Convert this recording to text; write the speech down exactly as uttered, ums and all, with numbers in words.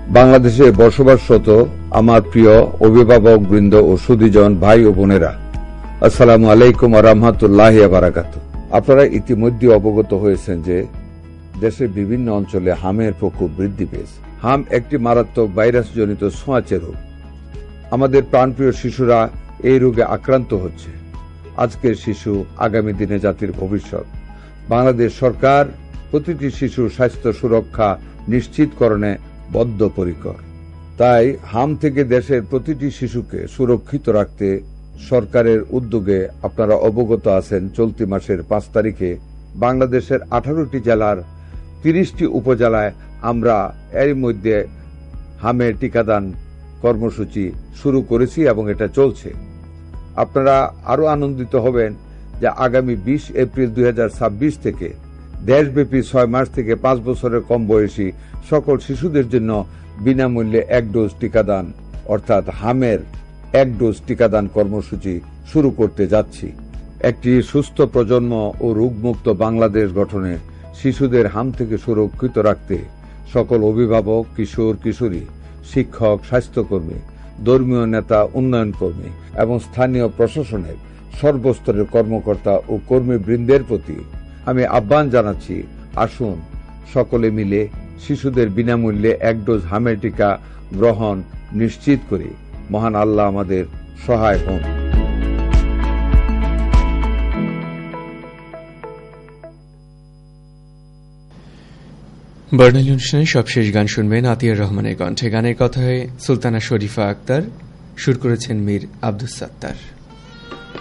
বাংলাদেশে বসবাসরত আমার প্রিয় অভিভাবক বৃন্দ ও সুধীজন ভাই ও বোনেরা, আসসালামু আলাইকুম ওয়া রাহমাতুল্লাহি ওয়া বারাকাতুহু। আপনারা ইতিমধ্যে অবগত হয়েছেন যে দেশের বিভিন্ন অঞ্চলে হামের প্রকোপ বৃদ্ধি পেয়েছে। হাম একটি মারাত্মক ভাইরাসজনিত ছোঁয়াচে রোগ। আমাদের প্রাণপ্রিয় শিশুরা এই রোগে আক্রান্ত হচ্ছে। আজকের শিশু আগামী দিনে জাতির ভবিষ্যৎ। বাংলাদেশ সরকার প্রতিটি শিশুর স্বাস্থ্য সুরক্ষা নিশ্চিতকরণে বদ্ধপরিকর। তাই হাম থেকে দেশের প্রতিটি শিশুকে সুরক্ষিত রাখতে সরকারের উদ্যোগে আপনারা অবগত আছেন, চলতি মাসের পাঁচ তারিখে বাংলাদেশের আঠারোটি জেলার তিরিশটি উপজেলায় আমরা এর মধ্যে হামের টিকাদান কর্মসূচি শুরু করেছি এবং এটা চলছে। আপনারা আরো আনন্দিত হবেন যে আগামী বিশ এপ্রিল দুই হাজার ছাব্বিশ থেকে দেশব্যাপী ছয় মাস থেকে পাঁচ বছরের কম বয়সী সকল শিশুদের জন্য বিনামূল্যে এক ডোজ টিকাদান অর্থাৎ হামের এক ডোজ টিকাদান কর্মসূচি শুরু করতে যাচ্ছি। একটি সুস্থ প্রজন্ম ও রোগমুক্ত বাংলাদেশ গঠনে শিশুদের হাম থেকে সুরক্ষিত রাখতে সকল অভিভাবক, কিশোর কিশোরী, শিক্ষক, স্বাস্থ্যকর্মী, ধর্মীয় নেতা, উন্নয়ন কর্মী এবং স্থানীয় প্রশাসনের সর্বস্তরের কর্মকর্তা ও কর্মীবৃন্দের প্রতি আমি আহ্বান জানাচ্ছি, আসুন সকলে মিলে শিশুদের বিনামূল্যে এক ডোজ হামের টিকা গ্রহণ নিশ্চিত করি। মহান আল্লাহ আমাদের সহায় হন। বর্ণালী অনুষ্ঠানে সবশেষ গান শুনবেন আতিয়ার রহমানের কণ্ঠে। গানের কথায় সুলতানা শরীফা আক্তার, সুর করেছেন মীর আব্দুস সাত্তার।